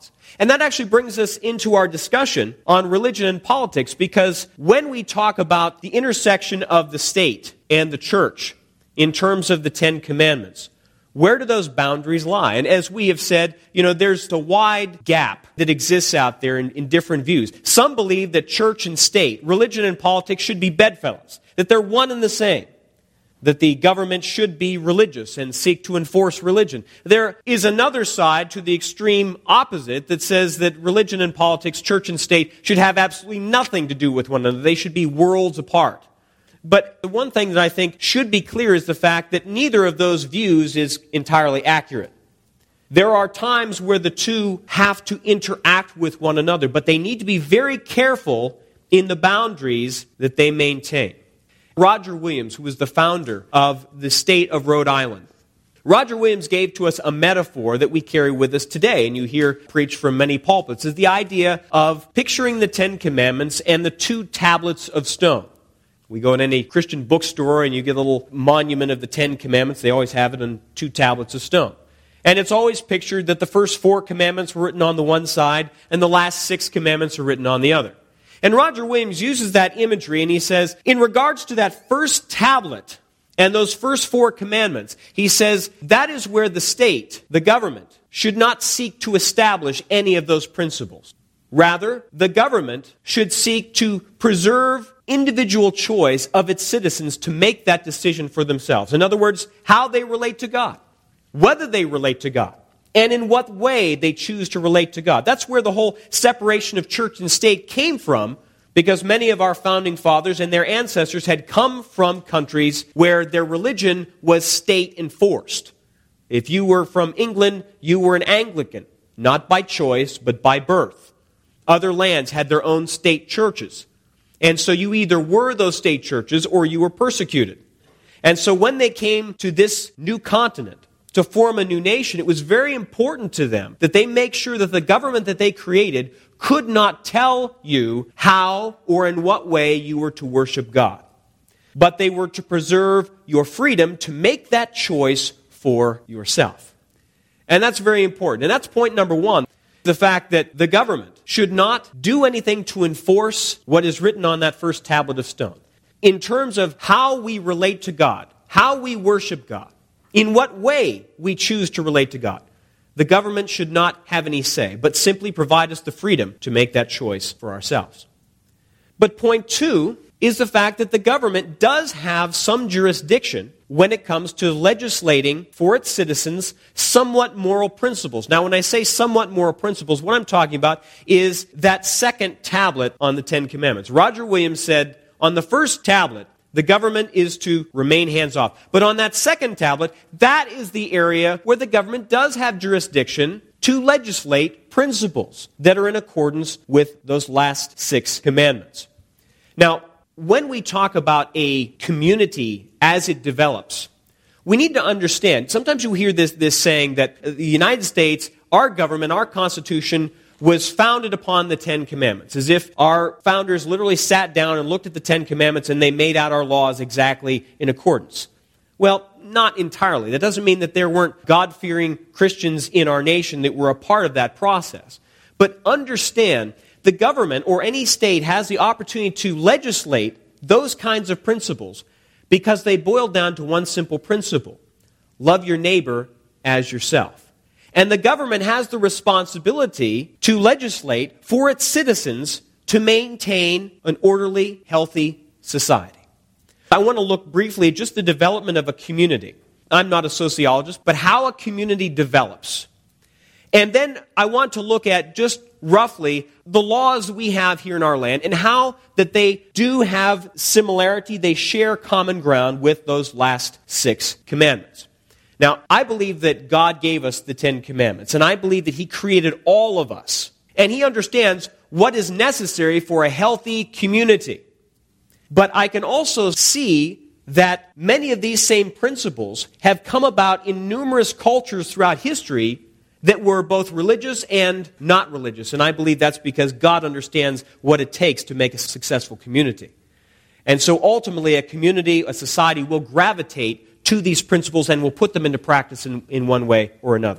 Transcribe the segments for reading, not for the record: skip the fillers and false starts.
politics. And that actually brings us into our discussion on religion and politics, because when we talk about the intersection of the state and the church in terms of the Ten Commandments, where do those boundaries lie? And as we have said, there's a wide gap that exists out there in different views. Some believe that church and state, religion and politics should be bedfellows, that they're one and the same, that the government should be religious and seek to enforce religion. There is another side to the extreme opposite that says that religion and politics, church and state, should have absolutely nothing to do with one another. They should be worlds apart. But the one thing that I think should be clear is the fact that neither of those views is entirely accurate. There are times where the two have to interact with one another, but they need to be very careful in the boundaries that they maintain. Roger Williams, who was the founder of the state of Rhode Island, Roger Williams gave to us a metaphor that we carry with us today, and you hear preached from many pulpits, is the idea of picturing the Ten Commandments and the two tablets of stone. We go in any Christian bookstore and you get a little monument of the Ten Commandments. They always have it on two tablets of stone. And it's always pictured that the first 4 commandments were written on the one side and the last 6 commandments are written on the other. And Roger Williams uses that imagery and he says, in regards to that first tablet and those first 4 commandments, he says that is where the state, the government, should not seek to establish any of those principles. Rather, the government should seek to preserve individual choice of its citizens to make that decision for themselves. In other words, how they relate to God, whether they relate to God, and in what way they choose to relate to God. That's where the whole separation of church and state came from, because many of our founding fathers and their ancestors had come from countries where their religion was state enforced. If you were from England, you were an Anglican, not by choice, but by birth. Other lands had their own state churches. And so you either were those state churches or you were persecuted. And so when they came to this new continent to form a new nation, it was very important to them that they make sure that the government that they created could not tell you how or in what way you were to worship God. But they were to preserve your freedom to make that choice for yourself. And that's very important. And that's point number 1. The fact that the government should not do anything to enforce what is written on that first tablet of stone. In terms of how we relate to God, how we worship God, in what way we choose to relate to God, the government should not have any say, but simply provide us the freedom to make that choice for ourselves. But point 2 is the fact that the government does have some jurisdiction when it comes to legislating for its citizens somewhat moral principles. Now, when I say somewhat moral principles, what I'm talking about is that second tablet on the Ten Commandments. Roger Williams said, on the first tablet, the government is to remain hands-off. But on that second tablet, that is the area where the government does have jurisdiction to legislate principles that are in accordance with those last 6 commandments. Now, when we talk about a community as it develops, we need to understand, sometimes you hear this saying that the United States, our government, our Constitution, was founded upon the Ten Commandments, as if our founders literally sat down and looked at the Ten Commandments and they made out our laws exactly in accordance. Well, not entirely. That doesn't mean that there weren't God-fearing Christians in our nation that were a part of that process. But understand, the government or any state has the opportunity to legislate those kinds of principles because they boil down to one simple principle: love your neighbor as yourself. And the government has the responsibility to legislate for its citizens to maintain an orderly, healthy society. I want to look briefly at just the development of a community. I'm not a sociologist, but how a community develops. And then I want to look at just roughly the laws we have here in our land and how that they do have similarity, they share common ground with those last 6 commandments. Now, I believe that God gave us the 10 commandments, and I believe that He created all of us, and He understands what is necessary for a healthy community. But I can also see that many of these same principles have come about in numerous cultures throughout history that were both religious and not religious. And I believe that's because God understands what it takes to make a successful community. And so ultimately a community, a society will gravitate to these principles and will put them into practice in one way or another.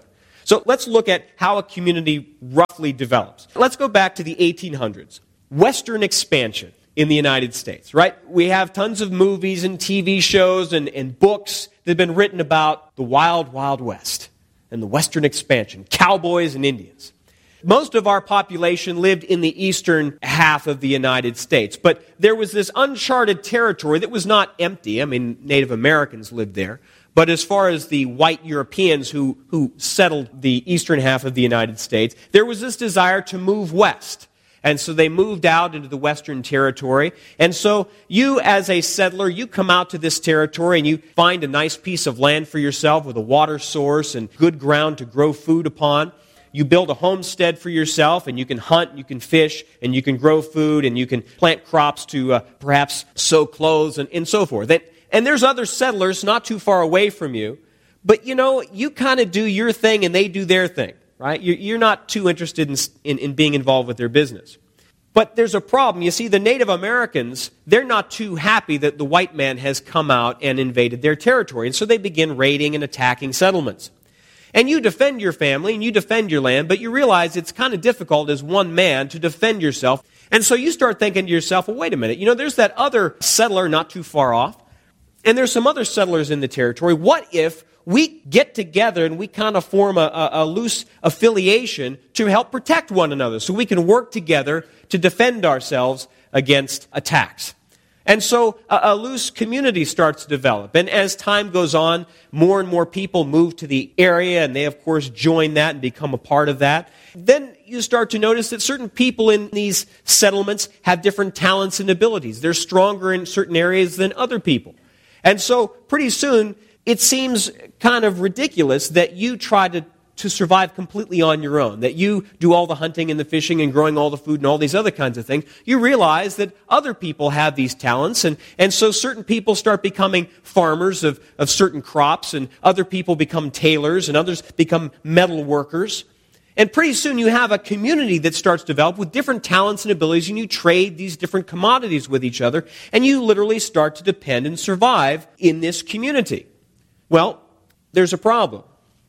So let's look at how a community roughly develops. Let's go back to the 1800s. Western expansion in the United States, right? We have tons of movies and TV shows and books that have been written about the wild, wild West and the Western expansion, cowboys and Indians. Most of our population lived in the eastern half of the United States, but there was this uncharted territory that was not empty. I mean, Native Americans lived there. But as far as the white Europeans who settled the eastern half of the United States, there was this desire to move west. And so they moved out into the western territory. And so you, as a settler, you come out to this territory and you find a nice piece of land for yourself with a water source and good ground to grow food upon. You build a homestead for yourself, and you can hunt, you can fish, and you can grow food, and you can plant crops to perhaps sew clothes and so forth. And there's other settlers not too far away from you, but you kind of do your thing and they do their thing, right? You're not too interested in being involved with their business. But there's a problem. You see, the Native Americans, they're not too happy that the white man has come out and invaded their territory, and so they begin raiding and attacking settlements. And you defend your family and you defend your land, but you realize it's kind of difficult as one man to defend yourself. And so you start thinking to yourself, well, wait a minute, there's that other settler not too far off, and there's some other settlers in the territory. What if we get together and we kind of form a loose affiliation to help protect one another so we can work together to defend ourselves against attacks? And so a loose community starts to develop. And as time goes on, more and more people move to the area, and they, of course, join that and become a part of that. Then you start to notice that certain people in these settlements have different talents and abilities. They're stronger in certain areas than other people. And so pretty soon, it seems kind of ridiculous that you try to survive completely on your own, that you do all the hunting and the fishing and growing all the food and all these other kinds of things. You realize that other people have these talents, and so certain people start becoming farmers of certain crops, and other people become tailors, and others become metal workers. And pretty soon you have a community that starts to develop with different talents and abilities, and you trade these different commodities with each other, and you literally start to depend and survive in this community. Well, there's a problem.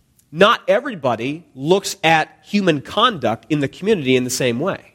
Not everybody looks at human conduct in the community in the same way.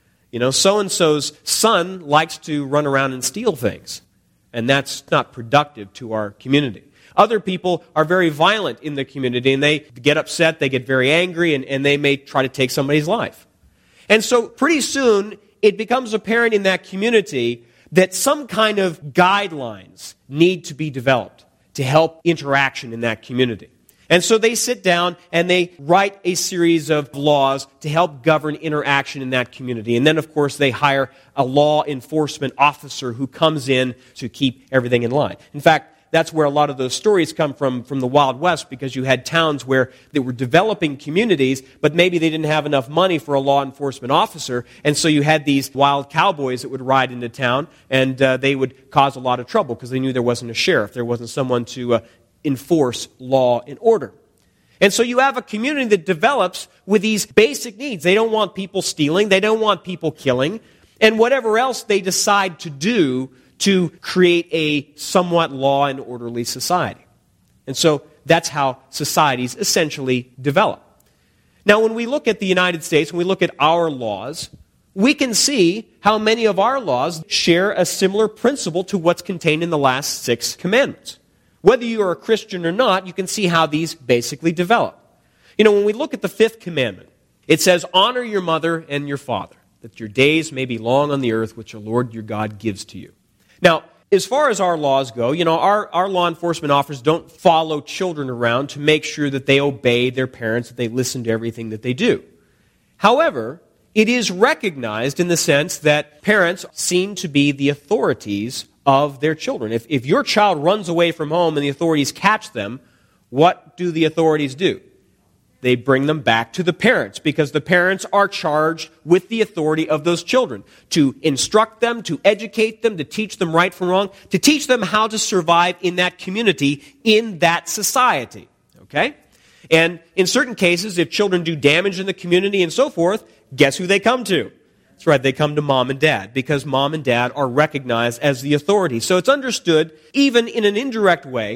So-and-so's son likes to run around and steal things, and that's not productive to our community. Other people are very violent in the community, and they get upset, they get very angry, and they may try to take somebody's life. And so pretty soon, it becomes apparent in that community that some kind of guidelines need to be developed to help interaction in that community. And so they sit down and they write a series of laws to help govern interaction in that community. And then, of course, they hire a law enforcement officer who comes in to keep everything in line. In fact, that's where a lot of those stories come from the Wild West, because you had towns where they were developing communities, but maybe they didn't have enough money for a law enforcement officer, and so you had these wild cowboys that would ride into town, and they would cause a lot of trouble because they knew there wasn't a sheriff, there wasn't someone to enforce law and order. And so you have a community that develops with these basic needs. They don't want people stealing, they don't want people killing, and whatever else they decide to do to create a somewhat law and orderly society. And so that's how societies essentially develop. Now, when we look at the United States, when we look at our laws, we can see how many of our laws share a similar principle to what's contained in the last 6 commandments. Whether you are a Christian or not, you can see how these basically develop. When we look at the 5th commandment, it says, honor your mother and your father, that your days may be long on the earth, which the Lord your God gives to you. Now, as far as our laws go, our law enforcement officers don't follow children around to make sure that they obey their parents, that they listen to everything that they do. However, it is recognized in the sense that parents seem to be the authorities of their children. If your child runs away from home and the authorities catch them, what do the authorities do? They bring them back to the parents, because the parents are charged with the authority of those children to instruct them, to educate them, to teach them right from wrong, to teach them how to survive in that community, in that society. Okay? And in certain cases, if children do damage in the community and so forth, guess who they come to? That's right, they come to mom and dad, because mom and dad are recognized as the authority. So it's understood, even in an indirect way,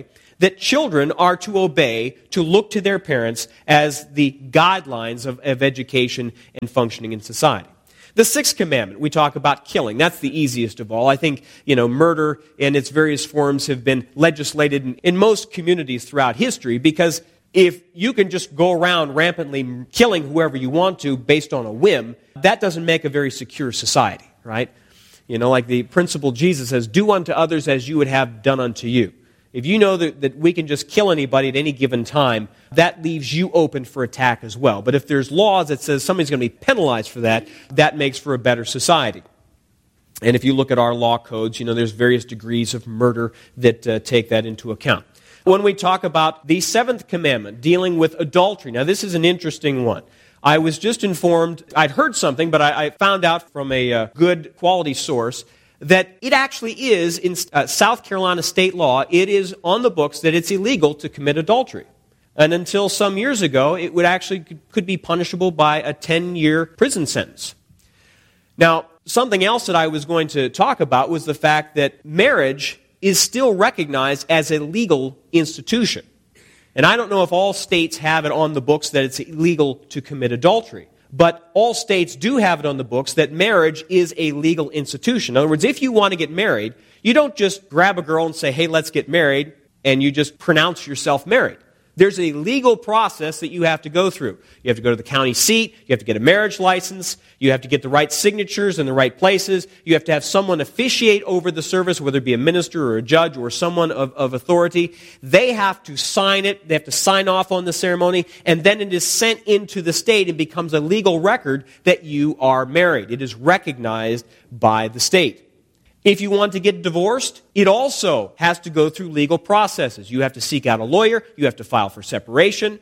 that children are to obey, to look to their parents as the guidelines of education and functioning in society. The sixth commandment, we talk about killing. That's the easiest of all. I think, murder in its various forms have been legislated in most communities throughout history, because if you can just go around rampantly killing whoever you want to based on a whim, that doesn't make a very secure society, right? Like the principle Jesus says, do unto others as you would have done unto you. If you know that we can just kill anybody at any given time, that leaves you open for attack as well. But if there's laws that says somebody's going to be penalized for that, that makes for a better society. And if you look at our law codes, there's various degrees of murder that take that into account. When we talk about the seventh commandment, dealing with adultery, now this is an interesting one. I was just informed, I'd heard something, but I found out from a good quality source that it actually is, in South Carolina state law, it is on the books that it's illegal to commit adultery. And until some years ago, it could be punishable by a 10-year prison sentence. Now, something else that I was going to talk about was the fact that marriage is still recognized as a legal institution. And I don't know if all states have it on the books that it's illegal to commit adultery. But all states do have it on the books that marriage is a legal institution. In other words, if you want to get married, you don't just grab a girl and say, hey, let's get married, and you just pronounce yourself married. There's a legal process that you have to go through. You have to go to the county seat. You have to get a marriage license. You have to get the right signatures in the right places. You have to have someone officiate over the service, whether it be a minister or a judge or someone of authority. They have to sign it. They have to sign off on the ceremony. And then it is sent into the state and becomes a legal record that you are married. It is recognized by the state. If you want to get divorced, it also has to go through legal processes. You have to seek out a lawyer. You have to file for separation.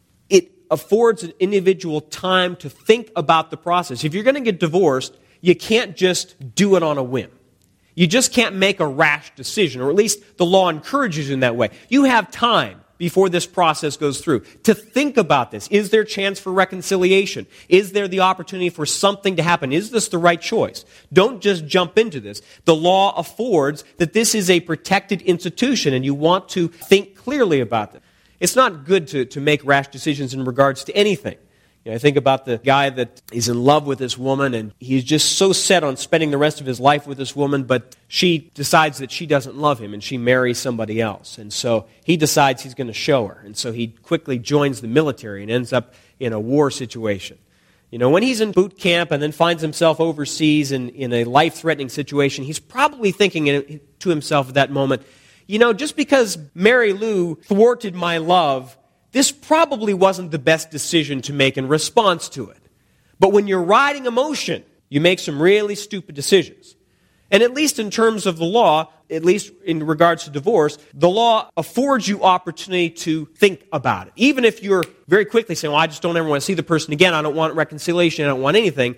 It affords an individual time to think about the process. If you're going to get divorced, you can't just do it on a whim. You just can't make a rash decision, or at least the law encourages you in that way. You have time before this process goes through to think about this. Is there a chance for reconciliation? Is there the opportunity for something to happen? Is this the right choice? Don't just jump into this. The law affords that this is a protected institution, and you want to think clearly about it. It's not good to make rash decisions in regards to anything. I think about the guy that is in love with this woman, and he's just so set on spending the rest of his life with this woman, but she decides that she doesn't love him, and she marries somebody else. And so he decides he's going to show her. And so he quickly joins the military and ends up in a war situation. When he's in boot camp and then finds himself overseas in a life-threatening situation, he's probably thinking to himself at that moment, just because Mary Lou thwarted my love, this probably wasn't the best decision to make in response to it. But when you're riding emotion, you make some really stupid decisions. And at least in terms of the law, at least in regards to divorce, the law affords you opportunity to think about it. Even if you're very quickly saying, well, I just don't ever want to see the person again, I don't want reconciliation, I don't want anything,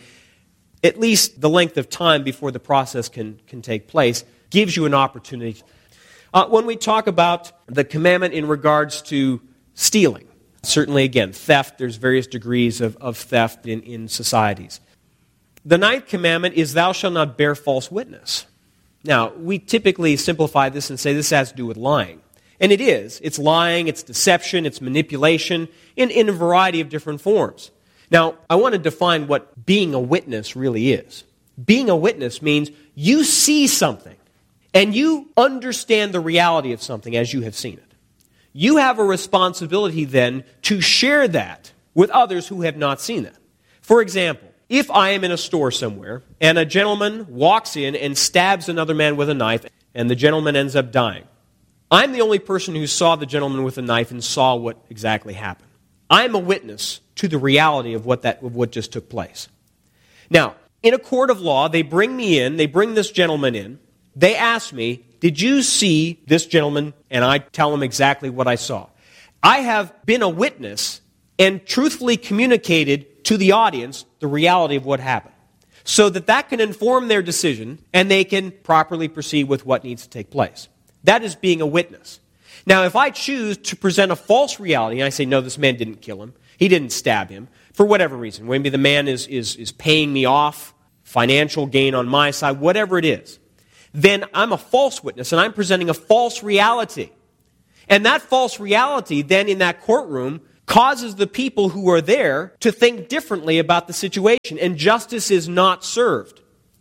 at least the length of time before the process can take place gives you an opportunity. When we talk about the commandment in regards to stealing, certainly, again, theft, there's various degrees of theft in societies. The ninth commandment is, thou shalt not bear false witness. Now, we typically simplify this and say this has to do with lying. And it is. It's lying, it's deception, it's manipulation in a variety of different forms. Now, I want to define what being a witness really is. Being a witness means you see something and you understand the reality of something as you have seen it. You have a responsibility then to share that with others who have not seen that. For example, if I am in a store somewhere and a gentleman walks in and stabs another man with a knife and the gentleman ends up dying, I'm the only person who saw the gentleman with a knife and saw what exactly happened. I'm a witness to the reality of what just took place. Now, in a court of law, they bring this gentleman in, they ask me, did you see this gentleman? And I tell them exactly what I saw. I have been a witness and truthfully communicated to the audience the reality of what happened, so that can inform their decision and they can properly proceed with what needs to take place. That is being a witness. Now, if I choose to present a false reality and I say, no, this man didn't kill him, he didn't stab him, for whatever reason, maybe the man is paying me off, financial gain on my side, whatever it is, then I'm a false witness and I'm presenting a false reality. And that false reality then in that courtroom causes the people who are there to think differently about the situation, and justice is not served.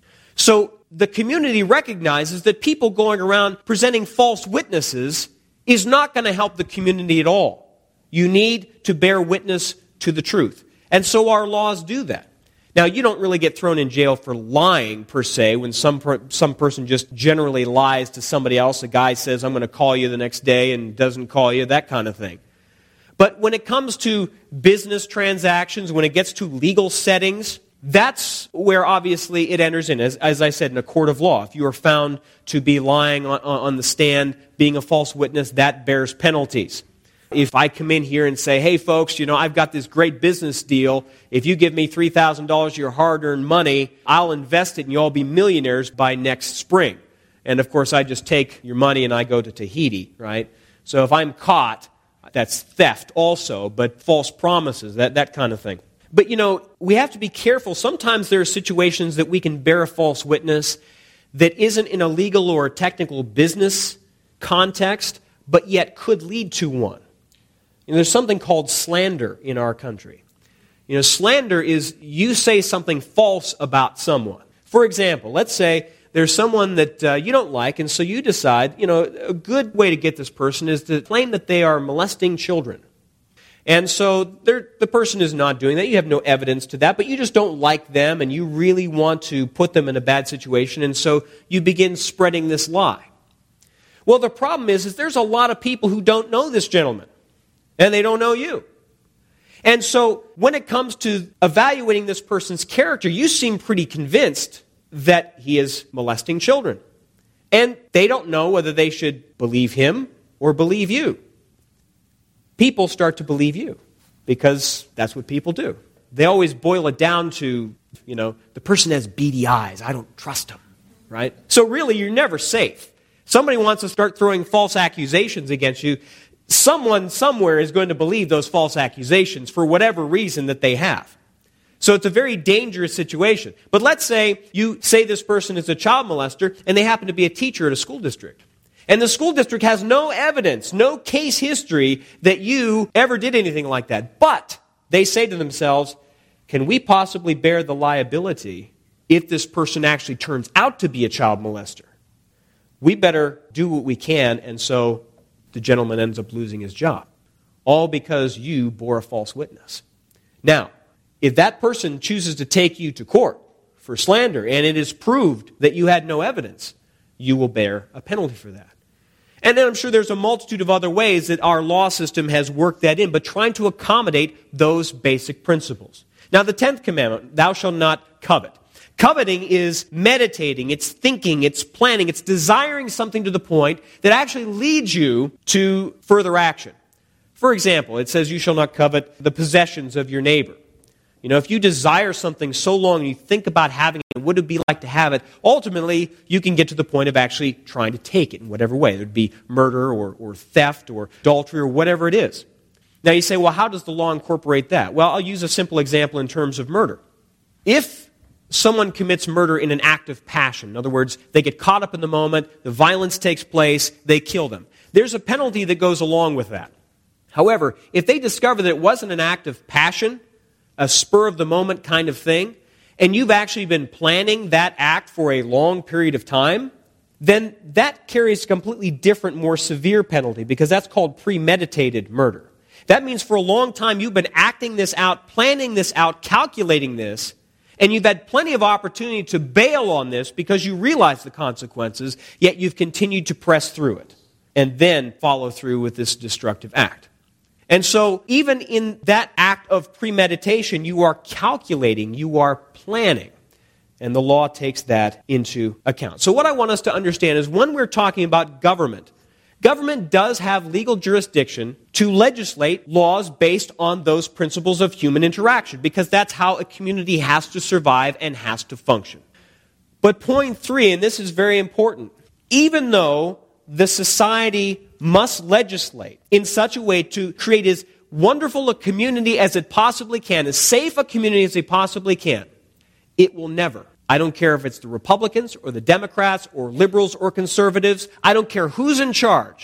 So the community recognizes that people going around presenting false witnesses is not going to help the community at all. You need to bear witness to the truth. And so our laws do that. Now, you don't really get thrown in jail for lying, per se, when some person just generally lies to somebody else. A guy says, I'm going to call you the next day, and doesn't call you, that kind of thing. But when it comes to business transactions, when it gets to legal settings, that's where obviously it enters in, as I said, in a court of law. If you are found to be lying on the stand, being a false witness, that bears penalties. If I come in here and say, hey folks, I've got this great business deal. If you give me $3,000 of your hard-earned money, I'll invest it and you'll all be millionaires by next spring. And of course, I just take your money and I go to Tahiti, right? So if I'm caught, that's theft also, but false promises, that kind of thing. But we have to be careful. Sometimes there are situations that we can bear a false witness that isn't in a legal or a technical business context, but yet could lead to one. There's something called slander in our country. Slander is you say something false about someone. For example, let's say there's someone that you don't like, and so you decide, a good way to get this person is to claim that they are molesting children. And so the person is not doing that. You have no evidence to that, but you just don't like them, and you really want to put them in a bad situation, and so you begin spreading this lie. Well, the problem is there's a lot of people who don't know this gentleman. And they don't know you. And so when it comes to evaluating this person's character, you seem pretty convinced that he is molesting children. And they don't know whether they should believe him or believe you. People start to believe you because that's what people do. They always boil it down to, the person has beady eyes. I don't trust him, right? So really, you're never safe. Somebody wants to start throwing false accusations against you. Someone somewhere is going to believe those false accusations for whatever reason that they have. So it's a very dangerous situation. But let's say you say this person is a child molester and they happen to be a teacher at a school district. And the school district has no evidence, no case history that you ever did anything like that. But they say to themselves, can we possibly bear the liability if this person actually turns out to be a child molester? We better do what we can, and so the gentleman ends up losing his job, all because you bore a false witness. Now, if that person chooses to take you to court for slander, and it is proved that you had no evidence, you will bear a penalty for that. And then I'm sure there's a multitude of other ways that our law system has worked that in, but trying to accommodate those basic principles. Now, the 10th commandment, thou shalt not covet. Coveting is meditating, it's thinking, it's planning, it's desiring something to the point that actually leads you to further action. For example, it says you shall not covet the possessions of your neighbor. If you desire something so long and you think about having it, what it would be like to have it, ultimately you can get to the point of actually trying to take it in whatever way. It would be murder or theft or adultery or whatever it is. Now you say, well, how does the law incorporate that? Well, I'll use a simple example in terms of murder. If someone commits murder in an act of passion, in other words, they get caught up in the moment, the violence takes place, they kill them, there's a penalty that goes along with that. However, if they discover that it wasn't an act of passion, a spur-of-the-moment kind of thing, and you've actually been planning that act for a long period of time, then that carries a completely different, more severe penalty, because that's called premeditated murder. That means for a long time you've been acting this out, planning this out, calculating this, and you've had plenty of opportunity to bail on this because you realize the consequences, yet you've continued to press through it and then follow through with this destructive act. And so even in that act of premeditation, you are calculating, you are planning. And the law takes that into account. So what I want us to understand is when we're talking about government, government does have legal jurisdiction to legislate laws based on those principles of human interaction, because that's how a community has to survive and has to function. But point 3, and this is very important, even though the society must legislate in such a way to create as wonderful a community as it possibly can, as safe a community as they possibly can, it will never, I don't care if it's the Republicans or the Democrats or liberals or conservatives, I don't care who's in charge,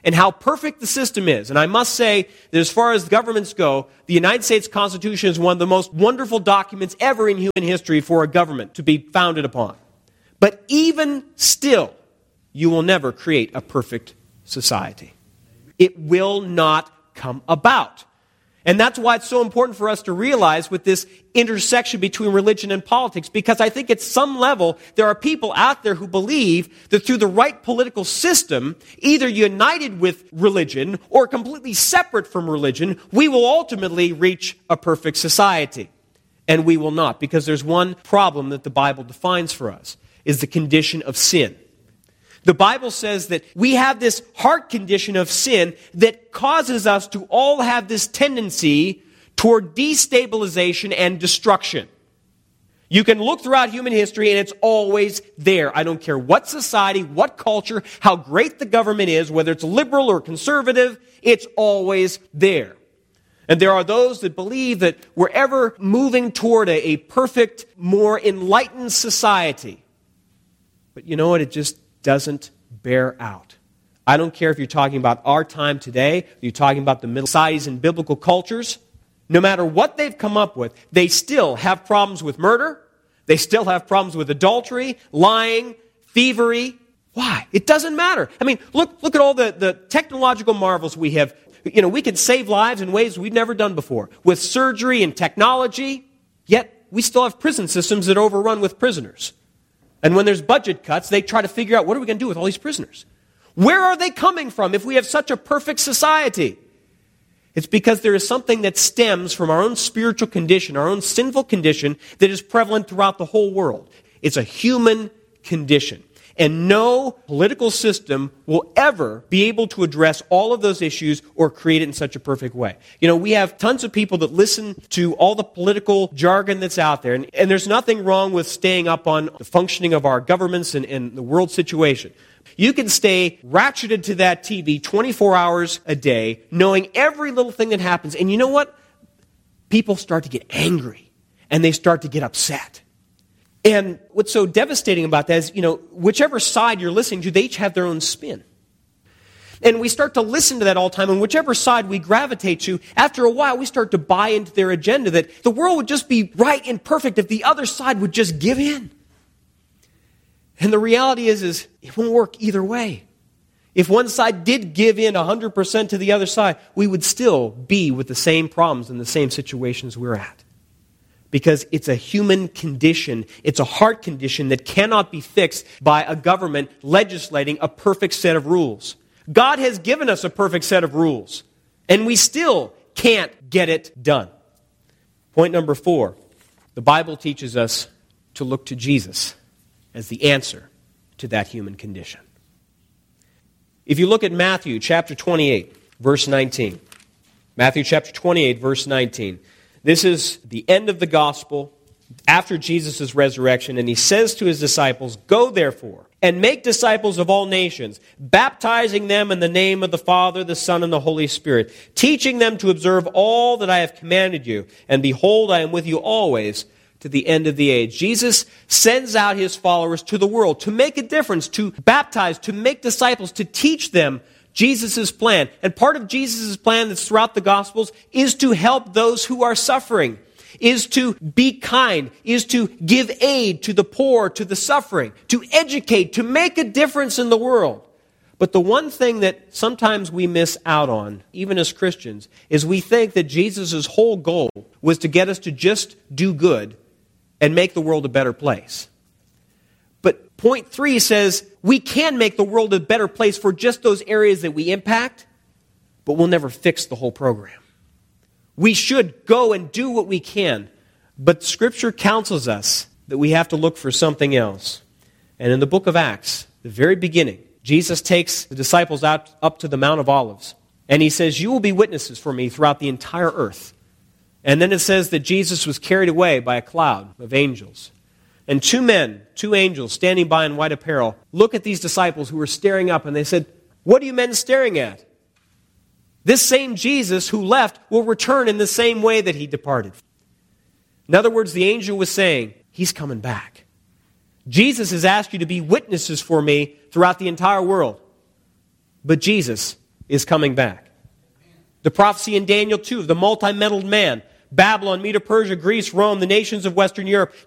and how perfect the system is. And I must say that as far as governments go, the United States Constitution is one of the most wonderful documents ever in human history for a government to be founded upon. But even still, you will never create a perfect society. It will not come about. And that's why it's so important for us to realize with this intersection between religion and politics, because I think at some level there are people out there who believe that through the right political system, either united with religion or completely separate from religion, we will ultimately reach a perfect society. And we will not, because there's one problem that the Bible defines for us, is the condition of sin. The Bible says that we have this heart condition of sin that causes us to all have this tendency toward destabilization and destruction. You can look throughout human history and it's always there. I don't care what society, what culture, how great the government is, whether it's liberal or conservative, it's always there. And there are those that believe that we're ever moving toward a perfect, more enlightened society. But you know what? It just doesn't bear out. I don't care if you're talking about our time today, or you're talking about the middle societies and biblical cultures. No matter what they've come up with, they still have problems with murder. They still have problems with adultery, lying, thievery. Why? It doesn't matter. I mean, look at all the technological marvels we have. You know, we can save lives in ways we've never done before with surgery and technology, yet we still have prison systems that overrun with prisoners. And when there's budget cuts, they try to figure out, what are we going to do with all these prisoners? Where are they coming from if we have such a perfect society? It's because there is something that stems from our own spiritual condition, our own sinful condition that is prevalent throughout the whole world. It's a human condition. And no political system will ever be able to address all of those issues or create it in such a perfect way. You know, we have tons of people that listen to all the political jargon that's out there, and there's nothing wrong with staying up on the functioning of our governments and the world situation. You can stay ratcheted to that TV 24 hours a day, knowing every little thing that happens. And you know what? People start to get angry, and they start to get upset. And what's so devastating about that is, you know, whichever side you're listening to, they each have their own spin. And we start to listen to that all the time, and whichever side we gravitate to, after a while we start to buy into their agenda that the world would just be right and perfect if the other side would just give in. And the reality is it won't work either way. If one side did give in 100% to the other side, we would still be with the same problems and the same situations we're at. Because it's a human condition, it's a heart condition that cannot be fixed by a government legislating a perfect set of rules. God has given us a perfect set of rules, and we still can't get it done. Point number 4, the Bible teaches us to look to Jesus as the answer to that human condition. If you look at Matthew chapter 28, verse 19. Matthew chapter 28, verse 19. This is the end of the gospel after Jesus' resurrection, and he says to his disciples, "Go therefore, and make disciples of all nations, baptizing them in the name of the Father, the Son, and the Holy Spirit, teaching them to observe all that I have commanded you. And behold, I am with you always to the end of the age." Jesus sends out his followers to the world to make a difference, to baptize, to make disciples, to teach them Jesus' plan. And part of Jesus' plan that's throughout the Gospels is to help those who are suffering, is to be kind, is to give aid to the poor, to the suffering, to educate, to make a difference in the world. But the one thing that sometimes we miss out on, even as Christians, is we think that Jesus' whole goal was to get us to just do good and make the world a better place. But point 3 says we can make the world a better place for just those areas that we impact, but we'll never fix the whole program. We should go and do what we can, but Scripture counsels us that we have to look for something else. And in the book of Acts, the very beginning, Jesus takes the disciples out up to the Mount of Olives, and he says, "You will be witnesses for me throughout the entire earth." And then it says that Jesus was carried away by a cloud of angels. And 2 men, 2 angels, standing by in white apparel, look at these disciples who were staring up, and they said, "What are you men staring at? This same Jesus who left will return in the same way that he departed." In other words, the angel was saying, he's coming back. Jesus has asked you to be witnesses for me throughout the entire world. But Jesus is coming back. The prophecy in Daniel 2 of the multi-metalled man, Babylon, Medo-Persia, Greece, Rome, the nations of Western Europe.